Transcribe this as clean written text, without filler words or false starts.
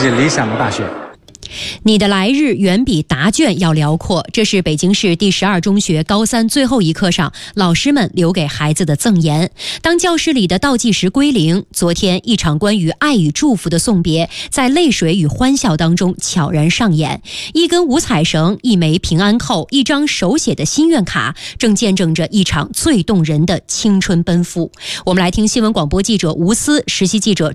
己理想的大学。 你的来日远比答卷要辽阔，这是北京市第12中学高3最后一课上老师们留给孩子的赠言。当教室里的倒计时归零，昨天一场关于爱与祝福的送别，在泪水与欢笑当中悄然上演。一根五彩绳，一枚平安扣，一张手写的心愿卡，正见证着一场最动人的青春奔赴。我们来听新闻广播记者吴思、实习记者